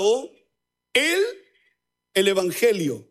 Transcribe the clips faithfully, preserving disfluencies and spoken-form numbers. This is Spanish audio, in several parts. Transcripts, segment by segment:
enviado el, el evangelio.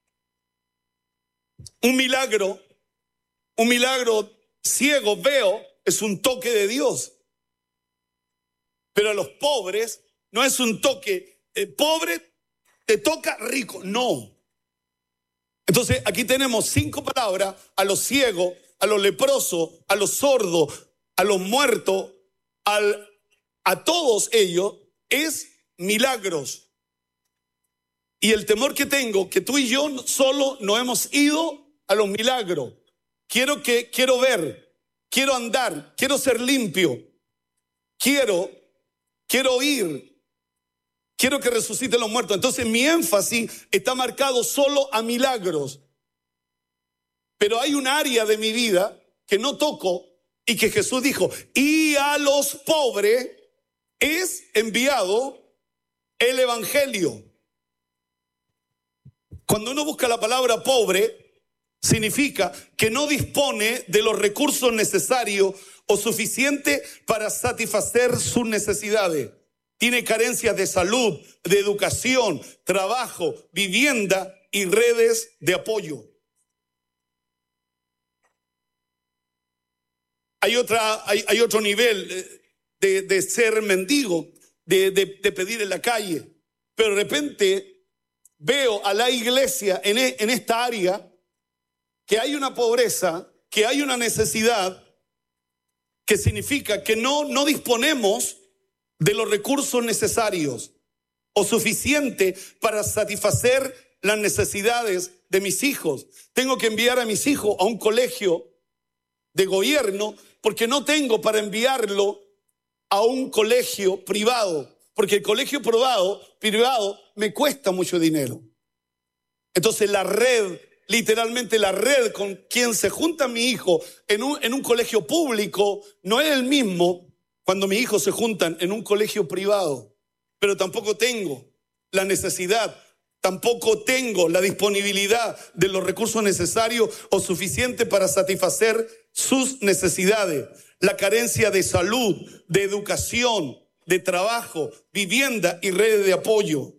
Un milagro, un milagro ciego, veo, es un toque de Dios. Pero a los pobres no es un toque, eh, pobre te toca, rico, no. Entonces aquí tenemos cinco palabras: a los ciegos, a los leprosos, a los sordos, a los muertos, al, a todos ellos es milagros. Y el temor que tengo, que tú y yo solo no hemos ido a los milagros. Quiero que, quiero ver, quiero andar, quiero ser limpio, quiero, quiero oír, quiero que resuciten los muertos. Entonces mi énfasis está marcado solo a milagros. Pero hay un área de mi vida que no toco y que Jesús dijo: y a los pobres es enviado el evangelio. Cuando uno busca la palabra pobre, significa que no dispone de los recursos necesarios o suficientes para satisfacer sus necesidades. Tiene carencias de salud, de educación, trabajo, vivienda y redes de apoyo. Hay, otra, hay, hay otro nivel de, de ser mendigo, de, de, de pedir en la calle. Pero de repente veo a la iglesia en, en esta área que hay una pobreza, que hay una necesidad, que significa que no, no disponemos de los recursos necesarios o suficientes para satisfacer las necesidades de mis hijos. Tengo que enviar a mis hijos a un colegio de gobierno porque no tengo para enviarlo a un colegio privado, porque el colegio privado, privado me cuesta mucho dinero. Entonces la red, literalmente la red con quien se junta mi hijo en un, en un colegio público no es el mismo cuando mis hijos se juntan en un colegio privado. Pero tampoco tengo la necesidad, tampoco tengo la disponibilidad de los recursos necesarios o suficientes para satisfacer sus necesidades. La carencia de salud, de educación, de trabajo, vivienda y redes de apoyo.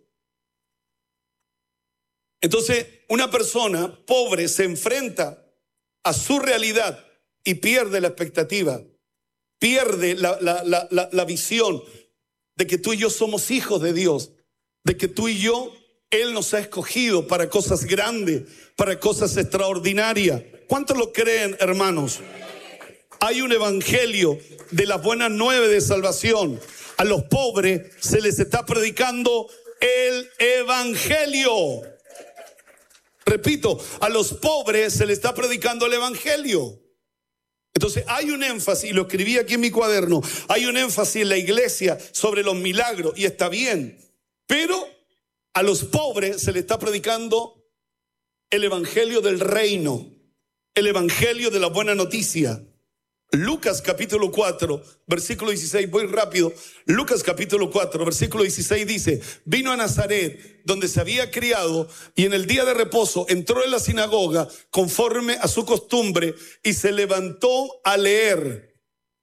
Entonces, una persona pobre se enfrenta a su realidad y pierde la expectativa, pierde la, la, la, la, la visión de que tú y yo somos hijos de Dios, de que tú y yo, Él nos ha escogido para cosas grandes, para cosas extraordinarias. ¿Cuántos lo creen, hermanos? Hay un evangelio de las buenas nuevas de salvación. A los pobres se les está predicando el evangelio. Repito, a los pobres se les está predicando el evangelio. Entonces hay un énfasis, y lo escribí aquí en mi cuaderno, hay un énfasis en la iglesia sobre los milagros, y está bien. Pero a los pobres se les está predicando el evangelio del reino, el evangelio de la buena noticia. Lucas capítulo cuatro, versículo dieciséis, voy rápido. Lucas capítulo cuatro, versículo dieciséis dice: vino a Nazaret, donde se había criado, y en el día de reposo entró en la sinagoga conforme a su costumbre y se levantó a leer.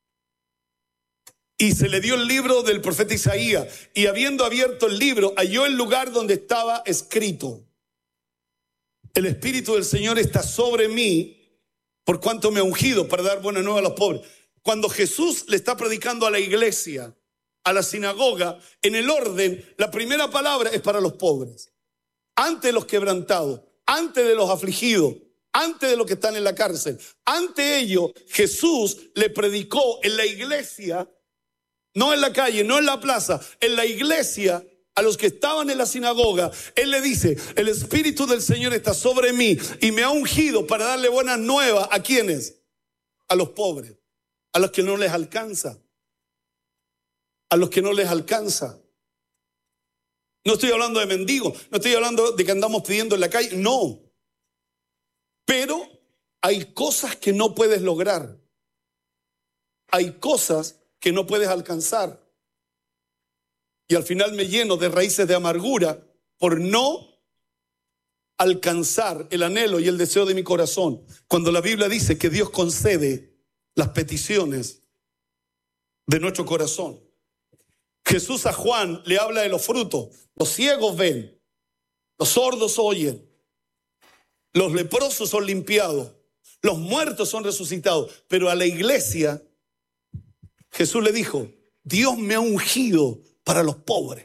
Y se le dio el libro del profeta Isaías, y habiendo abierto el libro, halló el lugar donde estaba escrito: el Espíritu del Señor está sobre mí, por cuanto me ha ungido para dar buena nueva a los pobres. Cuando Jesús le está predicando a la iglesia, a la sinagoga, en el orden, la primera palabra es para los pobres. Antes de los quebrantados, antes de los afligidos, antes de los que están en la cárcel. Ante ello, Jesús le predicó en la iglesia, no en la calle, no en la plaza, en la iglesia, a los que estaban en la sinagoga. Él le dice: el Espíritu del Señor está sobre mí y me ha ungido para darle buenas nuevas. ¿A quiénes? A los pobres, a los que no les alcanza, a los que no les alcanza. No estoy hablando de mendigos, no estoy hablando de que andamos pidiendo en la calle, no. Pero hay cosas que no puedes lograr, hay cosas que no puedes alcanzar. Y al final me lleno de raíces de amargura por no alcanzar el anhelo y el deseo de mi corazón. Cuando la Biblia dice que Dios concede las peticiones de nuestro corazón. Jesús a Juan le habla de los frutos. Los ciegos ven, los sordos oyen, los leprosos son limpiados, los muertos son resucitados. Pero a la iglesia Jesús le dijo: Dios me ha ungido para los pobres.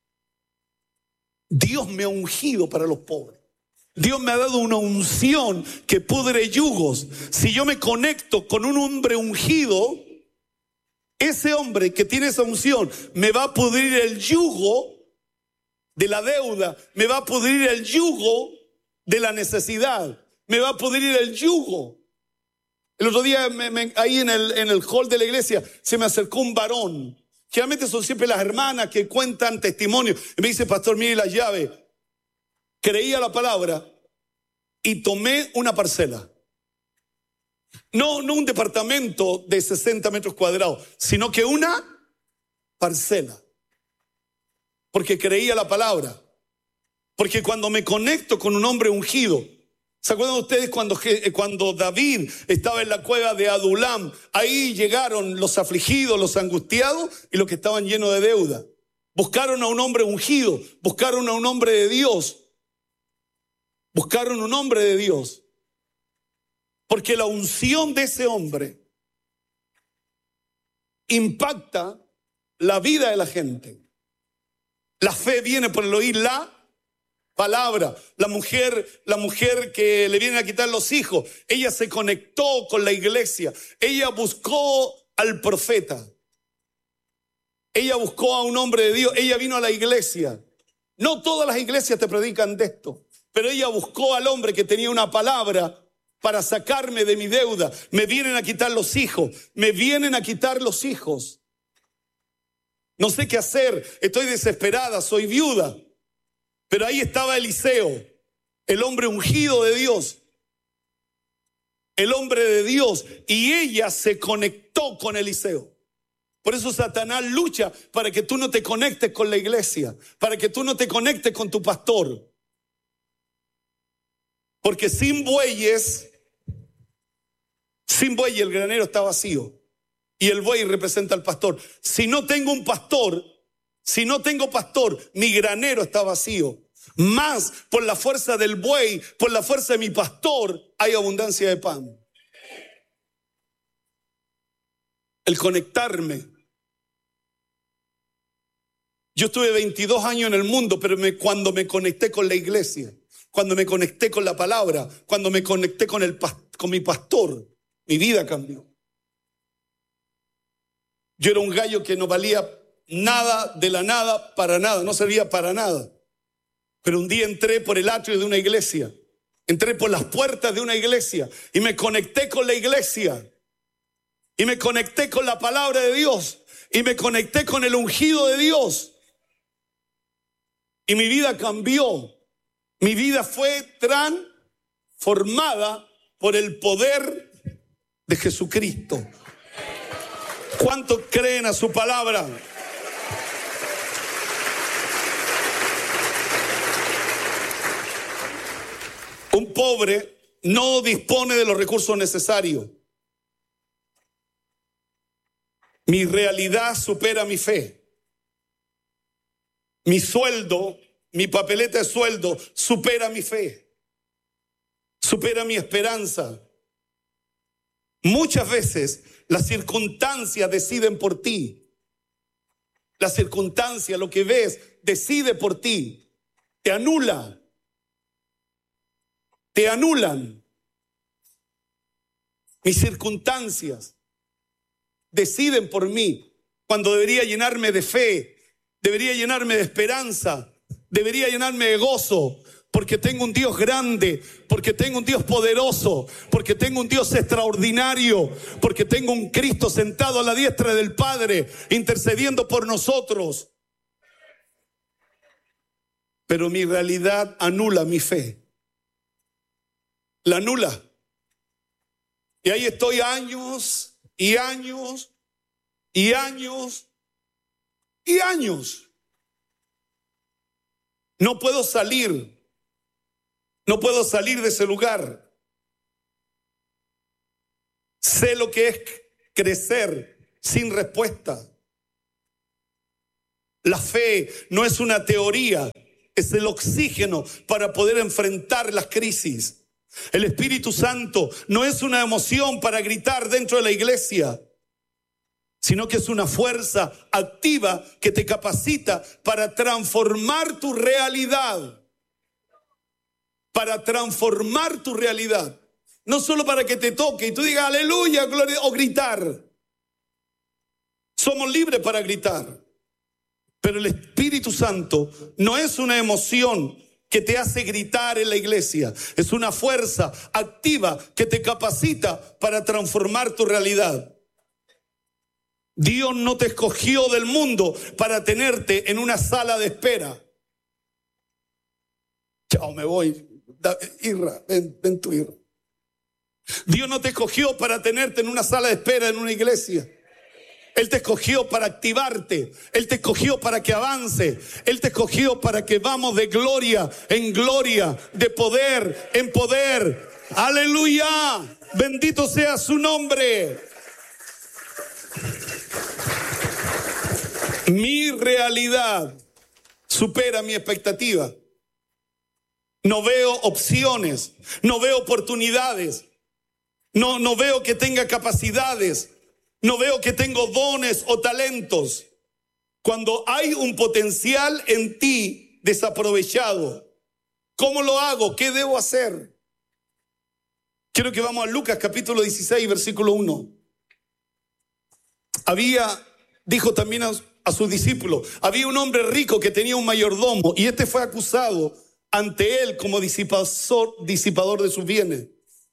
Dios me ha ungido para los pobres. Dios me ha dado una unción que pudre yugos. Si yo me conecto con un hombre ungido, ese hombre que tiene esa unción me va a pudrir el yugo de la deuda, me va a pudrir el yugo de la necesidad, me va a pudrir el yugo. El otro día me, me, ahí en el, en el hall de la iglesia se me acercó un varón. Generalmente son siempre las hermanas que cuentan testimonios. Y me dice: pastor, mire las llaves. Creía la palabra y tomé una parcela. No, no un departamento de sesenta metros cuadrados, sino que una parcela. Porque creía la palabra. Porque cuando me conecto con un hombre ungido, ¿se acuerdan ustedes cuando, cuando David estaba en la cueva de Adulam? Ahí llegaron los afligidos, los angustiados y los que estaban llenos de deuda. Buscaron a un hombre ungido, buscaron a un hombre de Dios. Buscaron un hombre de Dios. Porque la unción de ese hombre impacta la vida de la gente. La fe viene por el oír la palabra. La mujer, la mujer que le vienen a quitar los hijos, ella se conectó con la iglesia. Ella buscó al profeta. Ella buscó a un hombre de Dios. Ella vino a la iglesia. No todas las iglesias te predican de esto, pero ella buscó al hombre que tenía una palabra para sacarme de mi deuda. Me vienen a quitar los hijos. Me vienen a quitar los hijos. No sé qué hacer. Estoy desesperada. Soy viuda. Pero ahí estaba Eliseo, el hombre ungido de Dios. El hombre de Dios. Y ella se conectó con Eliseo. Por eso Satanás lucha para que tú no te conectes con la iglesia. Para que tú no te conectes con tu pastor. Porque sin bueyes, sin buey el granero está vacío. Y el buey representa al pastor. Si no tengo un pastor, si no tengo pastor, mi granero está vacío. Más por la fuerza del buey, por la fuerza de mi pastor, hay abundancia de pan. El conectarme. Yo estuve veintidós años en el mundo, pero me, cuando me conecté con la iglesia, cuando me conecté con la palabra, cuando me conecté con, el, con mi pastor, mi vida cambió. Yo era un gallo que no valía nada, de la nada, para nada, no servía para nada. Pero un día entré por el atrio de una iglesia, entré por las puertas de una iglesia y me conecté con la iglesia. Y me conecté con la palabra de Dios y me conecté con el ungido de Dios. Y mi vida cambió. Mi vida fue transformada por el poder de Jesucristo. ¿Cuántos creen a su palabra? Un pobre no dispone de los recursos necesarios. Mi realidad supera mi fe. Mi sueldo, mi papeleta de sueldo supera mi fe. Supera mi esperanza. Muchas veces las circunstancias deciden por ti. Las circunstancias, lo que ves, decide por ti. Te anula. Te anulan. Mis circunstancias deciden por mí, cuando debería llenarme de fe, debería llenarme de esperanza, debería llenarme de gozo, porque tengo un Dios grande, porque tengo un Dios poderoso, porque tengo un Dios extraordinario, porque tengo un Cristo sentado a la diestra del Padre, intercediendo por nosotros. Pero mi realidad anula mi fe. La anula. Y ahí estoy años y años y años y años. No puedo salir. No puedo salir de ese lugar. Sé lo que es crecer sin respuesta. La fe no es una teoría, es el oxígeno para poder enfrentar las crisis. El Espíritu Santo no es una emoción para gritar dentro de la iglesia, sino que es una fuerza activa que te capacita para transformar tu realidad. Para transformar tu realidad. No solo para que te toque y tú digas aleluya, gloria, o gritar. Somos libres para gritar. Pero el Espíritu Santo no es una emoción que te hace gritar en la iglesia. Es una fuerza activa que te capacita para transformar tu realidad. Dios no te escogió del mundo para tenerte en una sala de espera. Chao, me voy. Irra, ven, ven tú, Irra. Dios no te escogió para tenerte en una sala de espera en una iglesia. Él te escogió para activarte. Él te escogió para que avance. Él te escogió para que vamos de gloria en gloria, de poder en poder. Aleluya. Bendito sea su nombre. Mi realidad supera mi expectativa. No veo opciones, no veo oportunidades, no, no veo que tenga capacidades, no veo que tengo dones o talentos. Cuando hay un potencial en ti desaprovechado, ¿cómo lo hago? ¿Qué debo hacer? Quiero que vamos a Lucas capítulo dieciséis, versículo uno. Había, dijo también a, a sus discípulos, había un hombre rico que tenía un mayordomo y este fue acusado ante él como disipador, disipador de sus bienes.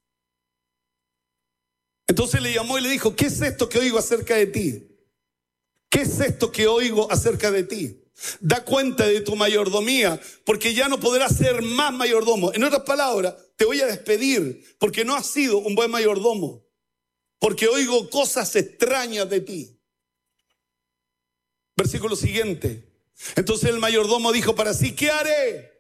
Entonces le llamó y le dijo, ¿qué es esto que oigo acerca de ti? ¿Qué es esto que oigo acerca de ti? Da cuenta de tu mayordomía, porque ya no podrás ser más mayordomo. En otras palabras, te voy a despedir, porque no has sido un buen mayordomo, porque oigo cosas extrañas de ti. Versículo siguiente. Entonces el mayordomo dijo para sí, ¿qué haré?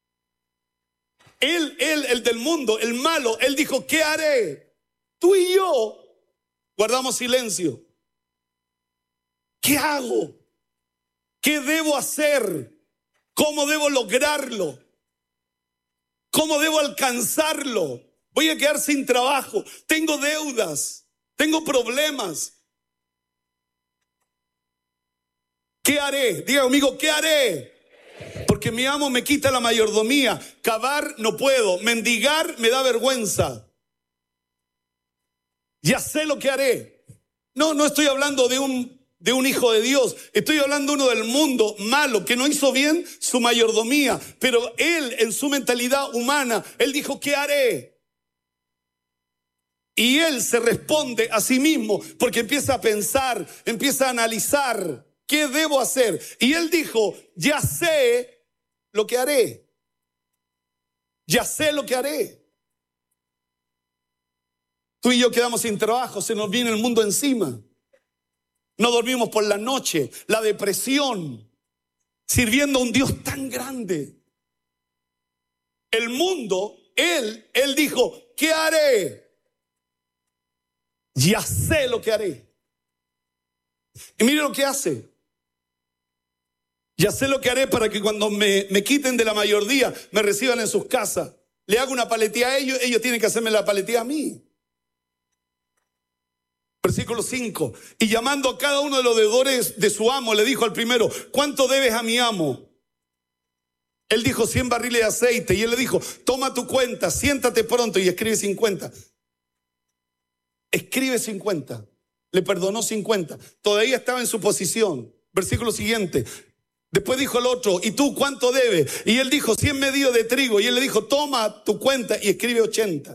Él, él, el del mundo, el malo, él dijo, ¿qué haré? Tú y yo guardamos silencio. ¿Qué hago? ¿Qué debo hacer? ¿Cómo debo lograrlo? ¿Cómo debo alcanzarlo? Voy a quedar sin trabajo. Tengo deudas. Tengo problemas. ¿Qué haré? Diga conmigo, ¿qué haré? Porque mi amo me quita la mayordomía. Cavar no puedo. Mendigar me da vergüenza. Ya sé lo que haré. No, no estoy hablando de un, de un hijo de Dios. Estoy hablando de uno del mundo malo que no hizo bien su mayordomía. Pero él, en su mentalidad humana, él dijo, ¿qué haré? Y él se responde a sí mismo porque empieza a pensar, empieza a analizar. ¿Qué debo hacer? Y él dijo, ya sé lo que haré. Ya sé lo que haré. Tú y yo quedamos sin trabajo, se nos viene el mundo encima. No dormimos por la noche, la depresión, sirviendo a un Dios tan grande. El mundo, él, él dijo, ¿qué haré? Ya sé lo que haré. Y mire lo que hace. Ya sé lo que haré para que cuando me, me quiten de la mayoría, me reciban en sus casas. Le hago una paletía a ellos, ellos tienen que hacerme la paletía a mí. Versículo cinco. Y llamando a cada uno de los deudores de su amo, le dijo al primero, ¿cuánto debes a mi amo? Él dijo, cien barriles de aceite. Y él le dijo, toma tu cuenta, siéntate pronto y escribe cincuenta. Escribe cincuenta. Le perdonó cincuenta. Todavía estaba en su posición. Versículo siguiente. Después dijo el otro, ¿y tú cuánto debes? Y él dijo, cien medios de trigo. Y él le dijo, toma tu cuenta y escribe ochenta.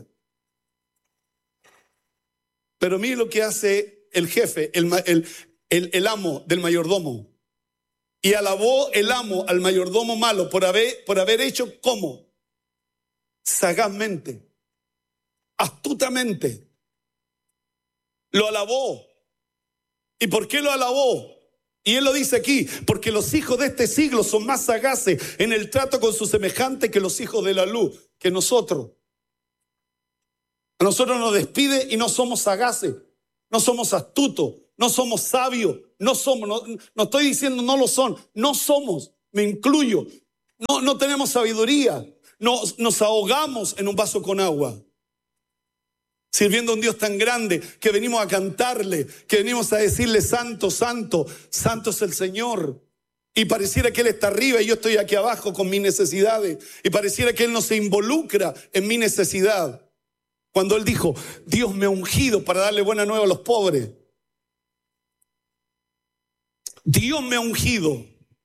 Pero mire lo que hace el jefe, el, el, el, el amo del mayordomo. Y alabó el amo al mayordomo malo por haber, por haber hecho ¿cómo? Sagazmente, astutamente. Lo alabó. ¿Y por qué lo alabó? Y él lo dice aquí, porque los hijos de este siglo son más sagaces en el trato con su semejante que los hijos de la luz, que nosotros. A nosotros nos despide y no somos sagaces, no somos astutos, no somos sabios, no somos, no, no estoy diciendo no lo son, no somos, me incluyo, no, no tenemos sabiduría, nos, nos ahogamos en un vaso con agua. Sirviendo a un Dios tan grande que venimos a cantarle, que venimos a decirle santo, santo, santo es el Señor. Y pareciera que Él está arriba y yo estoy aquí abajo con mis necesidades. Y pareciera que Él no se involucra en mi necesidad. Cuando Él dijo, Dios me ha ungido para darle buena nueva a los pobres. Dios me ha ungido.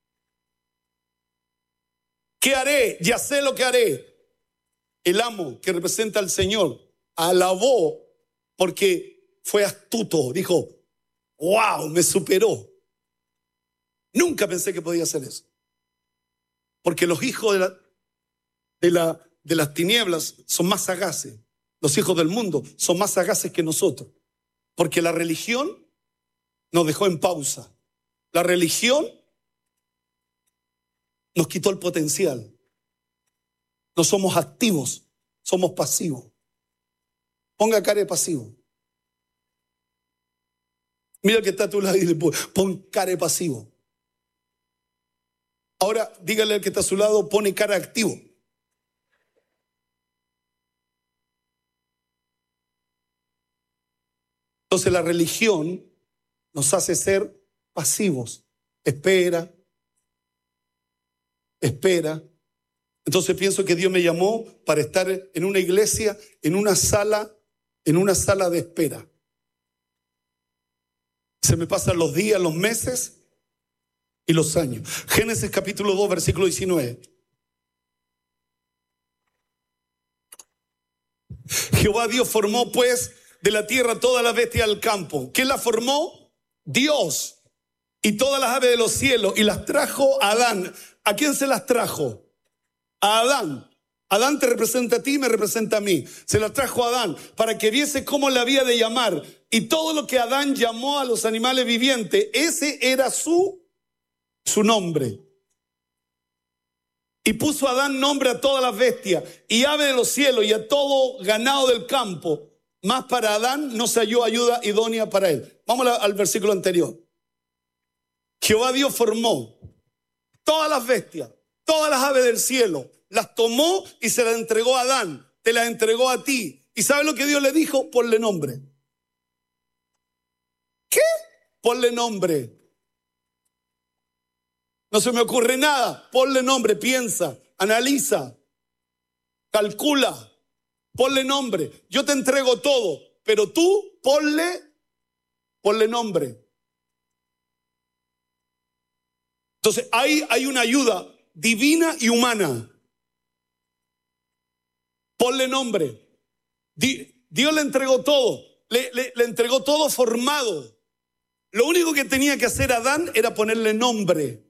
¿Qué haré? Ya sé lo que haré. El amo que representa al Señor alabó porque fue astuto. Dijo, wow, me superó. Nunca pensé que podía hacer eso. Porque los hijos de, la, de, la, de las tinieblas son más sagaces. Los hijos del mundo son más sagaces que nosotros. Porque la religión nos dejó en pausa. La religión nos quitó el potencial. No somos activos, somos pasivos. Ponga cara de pasivo. Mira el que está a tu lado y le pon cara de pasivo. Ahora dígale al que está a su lado, pone cara de activo. Entonces la religión nos hace ser pasivos. Espera, espera. Entonces pienso que Dios me llamó para estar en una iglesia, en una sala, en una sala de espera. Se me pasan los días, los meses y los años. Génesis capítulo dos, versículo diecinueve. Jehová Dios formó pues de la tierra todas las bestias del campo. ¿Quién las formó? Dios. Y todas las aves de los cielos, y las trajo a Adán. ¿A quién se las trajo? A Adán. Adán te representa a ti, me representa a mí. Se las trajo a Adán para que viese cómo le había de llamar. Y todo lo que Adán llamó a los animales vivientes, ese era su, su nombre. Y puso Adán nombre a todas las bestias y ave de los cielos y a todo ganado del campo. Mas para Adán no se halló ayuda idónea para él. Vamos al versículo anterior. Jehová Dios formó todas las bestias, todas las aves del cielo, las tomó y se las entregó a Adán, te las entregó a ti. ¿Y sabe lo que Dios le dijo? Ponle nombre. ¿Qué? Ponle nombre. No se me ocurre nada. Ponle nombre, piensa, analiza, calcula. Ponle nombre. Yo te entrego todo, pero tú ponle, ponle nombre. Entonces hay, hay una ayuda divina y humana. Ponle nombre. Di, Dios le entregó todo. Le, le, le entregó todo formado. Lo único que tenía que hacer Adán era ponerle nombre.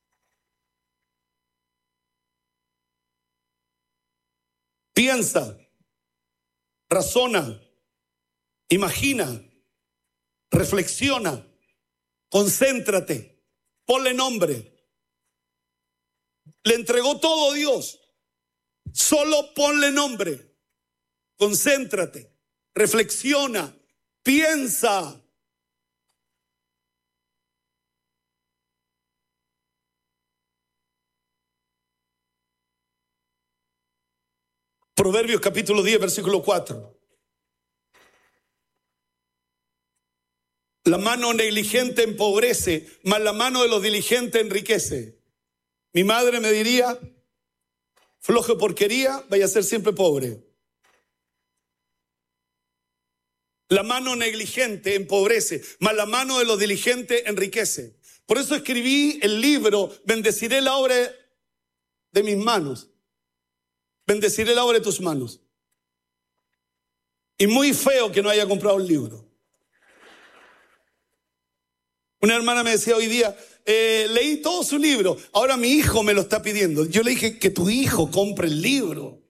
Piensa, razona, imagina, reflexiona, concéntrate, ponle nombre. Le entregó todo Dios. Solo ponle nombre. Concéntrate, reflexiona, piensa. Proverbios capítulo diez, versículo cuatro. La mano negligente empobrece, mas la mano de los diligentes enriquece. Mi madre me diría, flojo de porquería, vaya a ser siempre pobre. La mano negligente empobrece, mas la mano de los diligentes enriquece. Por eso escribí el libro, bendeciré la obra de mis manos. Bendeciré la obra de tus manos. Y muy feo que no haya comprado el libro. Una hermana me decía hoy día, eh, leí todo su libro, ahora mi hijo me lo está pidiendo. Yo le dije que tu hijo compre el libro.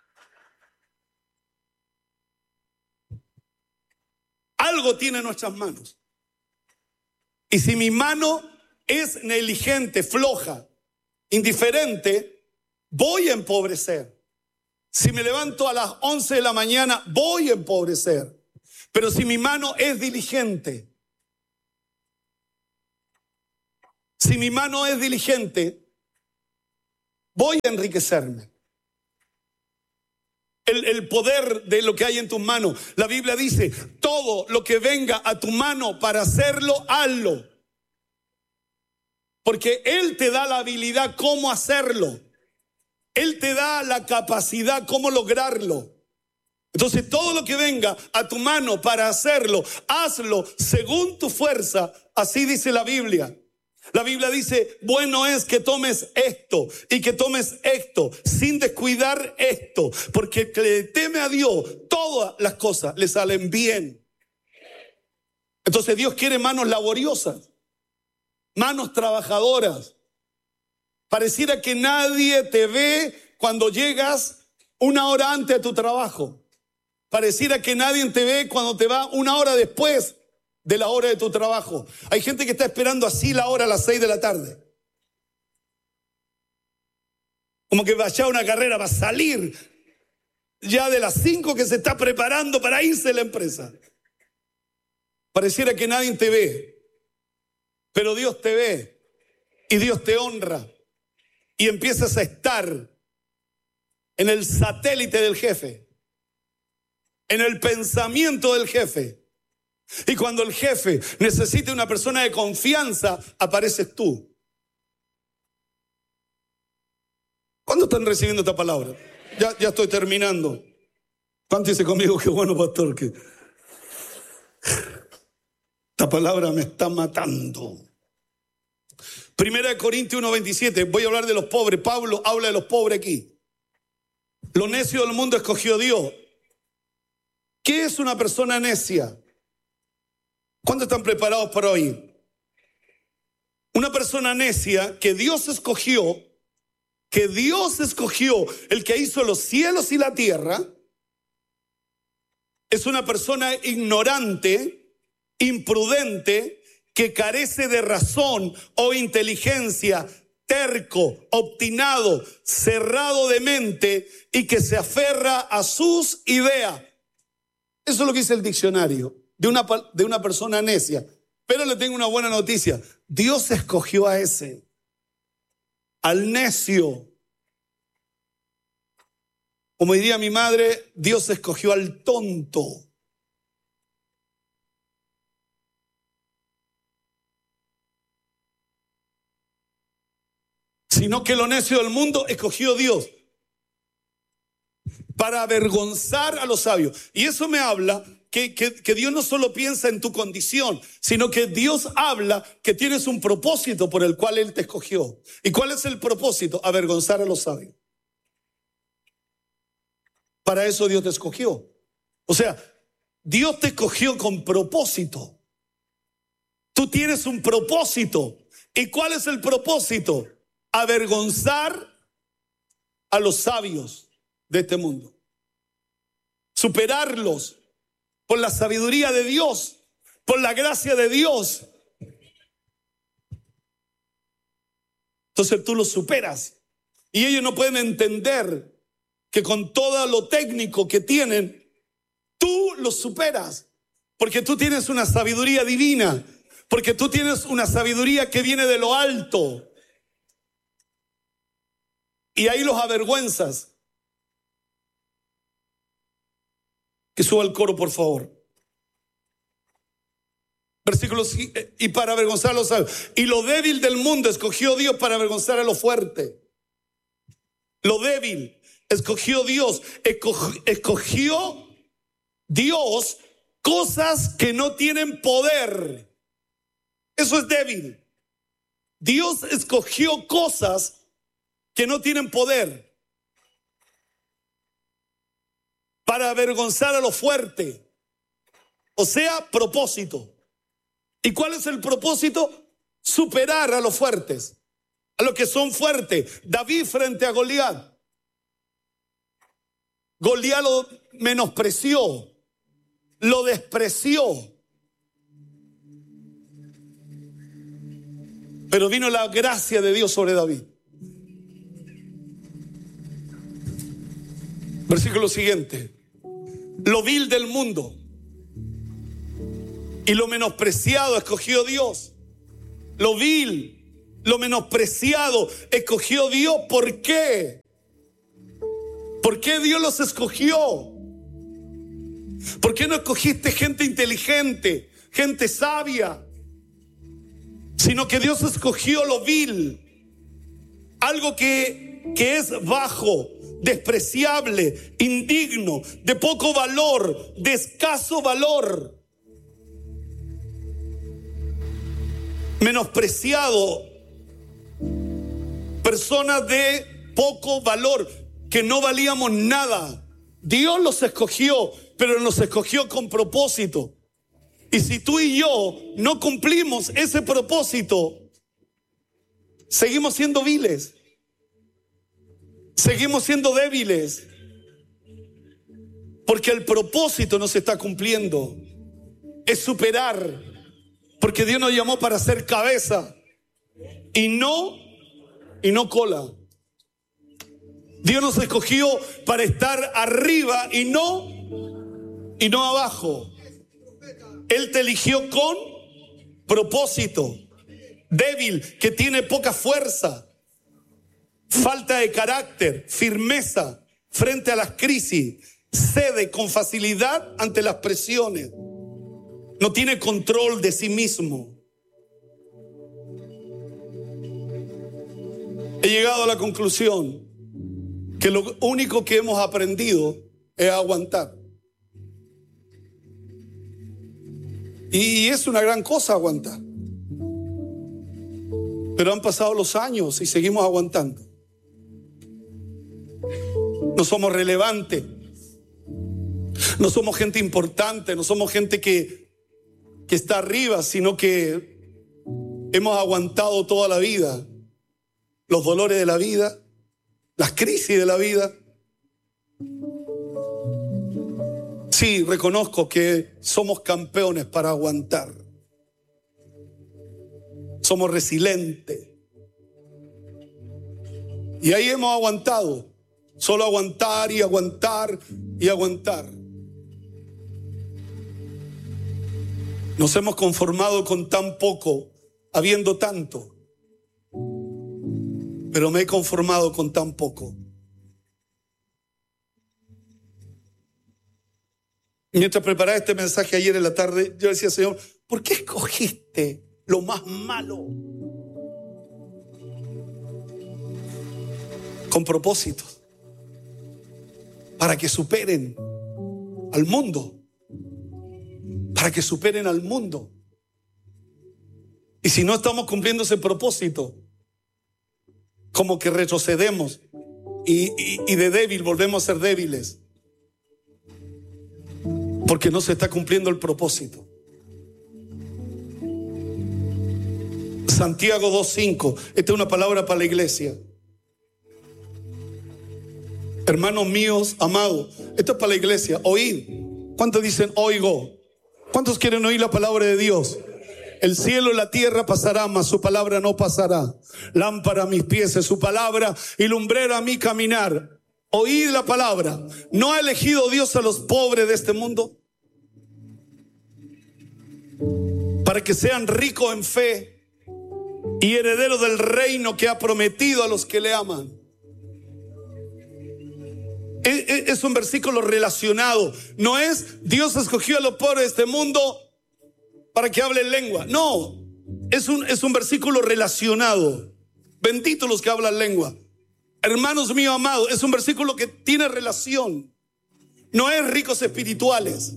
Algo tiene en nuestras manos. Y si mi mano es negligente, floja, indiferente, voy a empobrecer. Si me levanto a las once de la mañana, voy a empobrecer. Pero si mi mano es diligente, Si mi mano es diligente, voy a enriquecerme. El, el poder de lo que hay en tus manos. La Biblia dice, todo lo que venga a tu mano para hacerlo, hazlo. Porque Él te da la habilidad cómo hacerlo. Él te da la capacidad cómo lograrlo. Entonces todo lo que venga a tu mano para hacerlo, hazlo según tu fuerza. Así dice la Biblia. La Biblia dice, bueno es que tomes esto y que tomes esto sin descuidar esto, porque el que le teme a Dios, todas las cosas le salen bien. Entonces Dios quiere manos laboriosas, manos trabajadoras. Pareciera que nadie te ve cuando llegas una hora antes a tu trabajo. Pareciera que nadie te ve cuando te va una hora después de la hora de tu trabajo. Hay gente que está esperando así la hora a las seis de la tarde. Como que vaya a una carrera, va a salir ya de las cinco que se está preparando para irse de la empresa. Pareciera que nadie te ve, pero Dios te ve y Dios te honra y empiezas a estar en el satélite del jefe, en el pensamiento del jefe. Y cuando el jefe necesita una persona de confianza, apareces tú. ¿Cuándo están recibiendo esta palabra? Ya, ya estoy terminando. ¿Cuánto dice conmigo? Qué bueno, pastor, que esta palabra me está matando. Primera de Corintios uno veintisiete. Voy a hablar de los pobres. Pablo habla de los pobres aquí. Lo necio del mundo escogió Dios. ¿Qué es una persona necia? ¿Cuántos están preparados para oír? Una persona necia que Dios escogió, que Dios escogió, el que hizo los cielos y la tierra, es una persona ignorante, imprudente, que carece de razón o inteligencia, terco, obstinado, cerrado de mente y que se aferra a sus ideas. Eso es lo que dice el diccionario de una, de una persona necia. Pero le tengo una buena noticia. Dios escogió a ese, al necio. Como diría mi madre, Dios escogió al tonto. Sino que lo necio del mundo escogió Dios para avergonzar a los sabios. Y eso me habla que, que, que Dios no solo piensa en tu condición, sino que Dios habla que tienes un propósito por el cual Él te escogió. ¿Y cuál es el propósito? Avergonzar a los sabios. Para eso Dios te escogió. O sea, Dios te escogió con propósito. Tú tienes un propósito. ¿Y cuál es el propósito? Avergonzar a los sabios de este mundo. Superarlos por la sabiduría de Dios, por la gracia de Dios. Entonces tú los superas. Y ellos no pueden entender que con todo lo técnico que tienen, tú los superas. Porque tú tienes una sabiduría divina. Porque tú tienes una sabiduría que viene de lo alto. Y ahí los avergüenzas. Que suba el coro, por favor. Versículos, y para avergonzar a los sabios. Y lo débil del mundo escogió Dios para avergonzar a lo fuerte. Lo débil escogió Dios. Escogió, escogió Dios cosas que no tienen poder. Eso es débil. Dios escogió cosas que no tienen poder para avergonzar a lo fuerte. O sea, propósito. ¿Y cuál es el propósito? Superar a los fuertes, a los que son fuertes. David frente a Goliat. Goliat lo menospreció, lo despreció. Pero vino la gracia de Dios sobre David. Versículo siguiente. Lo vil del mundo y lo menospreciado escogió Dios. Lo vil, lo menospreciado, escogió Dios. ¿Por qué? ¿Por qué Dios los escogió? ¿Por qué no escogiste gente inteligente, gente sabia? Sino que Dios escogió lo vil, algo que, que es bajo, despreciable, indigno, de poco valor, de escaso valor, menospreciado, personas de poco valor, que no valíamos nada. Dios los escogió, pero los escogió con propósito. Y si tú y yo no cumplimos ese propósito, seguimos siendo viles, seguimos siendo débiles, porque el propósito no se está cumpliendo. Es superar, porque Dios nos llamó para ser cabeza y no, y no cola. Dios nos escogió para estar arriba y no, y no abajo. Él te eligió con propósito. Débil, que tiene poca fuerza, falta de carácter, firmeza frente a las crisis, cede con facilidad ante las presiones, no tiene control de sí mismo. He llegado a la conclusión que lo único que hemos aprendido es aguantar. Y es una gran cosa aguantar. Pero han pasado los años y seguimos aguantando. No somos relevantes. No somos gente importante. No somos gente que, que está arriba, sino que hemos aguantado toda la vida. Los dolores de la vida, las crisis de la vida. Sí, reconozco que somos campeones para aguantar. Somos resilientes. Y ahí hemos aguantado. Solo aguantar y aguantar y aguantar. Nos hemos conformado con tan poco, habiendo tanto. Pero me he conformado con tan poco. Mientras preparaba este mensaje ayer en la tarde, yo decía, Señor, ¿por qué escogiste lo más malo? Con propósito. Para que superen al mundo. Para que superen al mundo. Y si no estamos cumpliendo ese propósito, como que retrocedemos y, y, y de débil volvemos a ser débiles. Porque no se está cumpliendo el propósito. Santiago dos cinco. Esta es una palabra para la iglesia. Hermanos míos, amados, esto es para la iglesia. Oíd. ¿Cuántos dicen oigo? ¿Cuántos quieren oír la palabra de Dios? El cielo y la tierra pasará, mas su palabra no pasará. Lámpara a mis pies es su palabra y lumbrera a mi caminar. Oíd la palabra. ¿No ha elegido Dios a los pobres de este mundo? Para que sean ricos en fe y herederos del reino que ha prometido a los que le aman. Es un versículo relacionado. No es Dios escogió a los pobres de este mundo para que hablen lengua. No, es un, es un versículo relacionado. Benditos los que hablan lengua. Hermanos míos amados, es un versículo que tiene relación. No es ricos espirituales.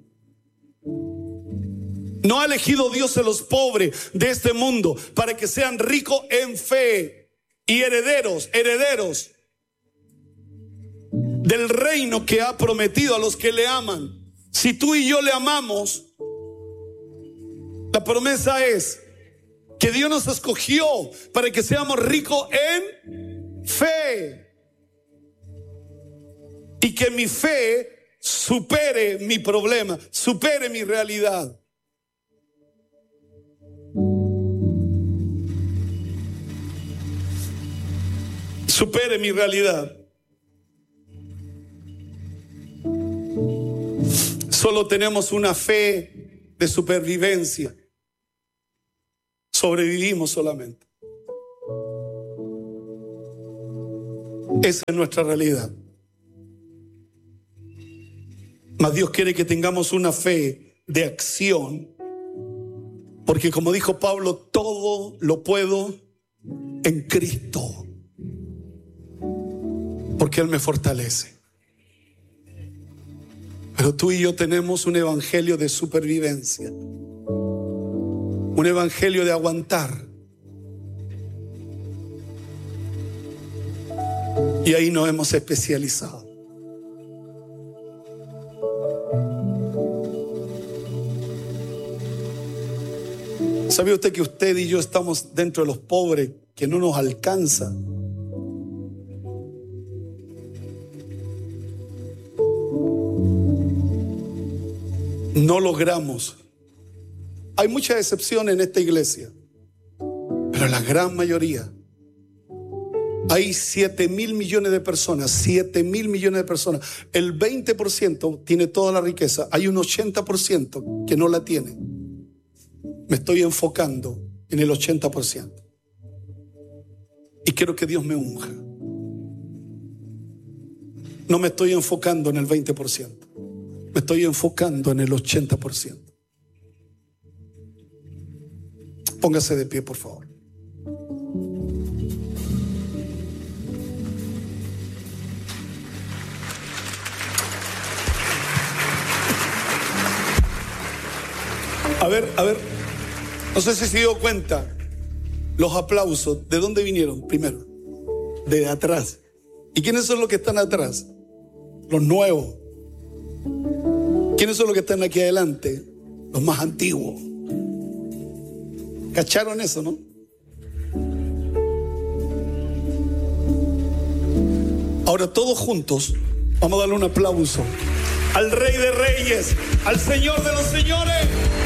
No ha elegido Dios a los pobres de este mundo para que sean ricos en fe y herederos, herederos del reino que ha prometido a los que le aman. Si tú y yo le amamos, la promesa es que Dios nos escogió para que seamos ricos en fe y que mi fe supere mi problema, supere mi realidad. Supere mi realidad. Solo tenemos una fe de supervivencia. Sobrevivimos solamente. Esa es nuestra realidad. Mas Dios quiere que tengamos una fe de acción, porque como dijo Pablo, todo lo puedo en Cristo, porque Él me fortalece. Pero tú y yo tenemos un evangelio de supervivencia, un evangelio de aguantar, y ahí nos hemos especializado. ¿Sabe usted que usted y yo estamos dentro de los pobres, que no nos alcanza? No logramos. Hay muchas excepciones en esta iglesia, pero la gran mayoría. Hay siete mil millones de personas, siete mil millones de personas. El veinte por ciento tiene toda la riqueza. Hay un ochenta por ciento que no la tiene. Me estoy enfocando en el ochenta por ciento. Y quiero que Dios me unja. No me estoy enfocando en el veinte por ciento. Me estoy enfocando en el ochenta por ciento. Póngase de pie, por favor. A ver, a ver, no sé si se dio cuenta, los aplausos, ¿de dónde vinieron primero? De atrás. ¿Y quiénes son los que están atrás? Los nuevos. ¿Quiénes son los que están aquí adelante? Los más antiguos. ¿Cacharon eso, no? Ahora todos juntos vamos a darle un aplauso al Rey de Reyes, al Señor de los Señores.